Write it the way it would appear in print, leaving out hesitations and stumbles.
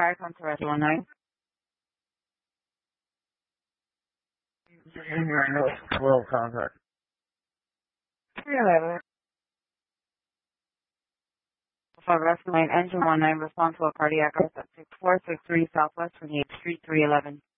fire, come to rescue 19. Junior, I know it's 12 contact. 311. For rescue lane, engine 19, responsible cardiac arrest at 6463 Southwest 28th Street, 311.